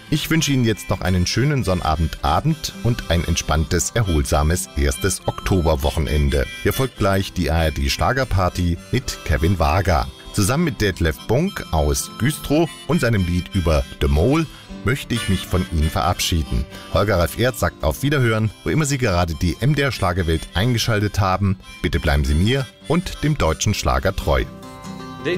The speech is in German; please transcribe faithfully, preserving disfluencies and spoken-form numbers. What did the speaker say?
Ich wünsche Ihnen jetzt noch einen schönen Sonnabendabend und ein entspanntes, erholsames erstes Oktoberwochenende. Hier folgt gleich die A R D-Schlagerparty mit Kevin Wager. Zusammen mit Detlef Bunk aus Güstrow und seinem Lied über The Mole möchte ich mich von Ihnen verabschieden. Holger Ralf Erz sagt auf Wiederhören, wo immer Sie gerade die M D R Schlagerwelt eingeschaltet haben. Bitte bleiben Sie mir und dem deutschen Schlager treu.